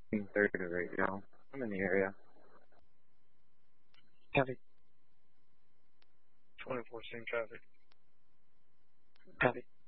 Third right now. I'm in the area. Copy. 24 same traffic. Copy.